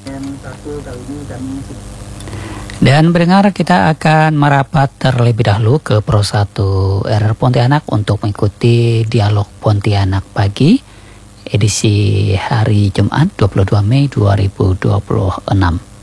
Dan pendengar, kita akan merapat terlebih dahulu ke Pro 1 RR Pontianak untuk mengikuti dialog Pontianak pagi edisi hari Jumat 22 Mei 2026.